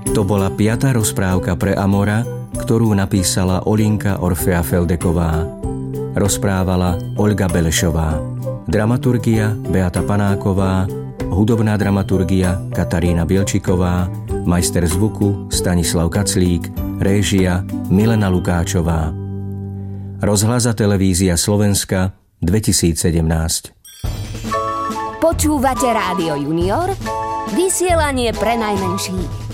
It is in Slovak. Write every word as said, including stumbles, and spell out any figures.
To bola piatá rozprávka pre Amora, ktorú napísala Olinka Orfea Feldeková. Rozprávala Olga Belešová. Dramaturgia Beata Panáková, hudobná dramaturgia Katarína Bielčiková, majster zvuku Stanislav Kaclík, réžia Milena Lukáčová. Rozhlas a televízia Slovenska dvetisícsedemnásť. Počúvate Rádio Junior? Vysielanie pre najmenších.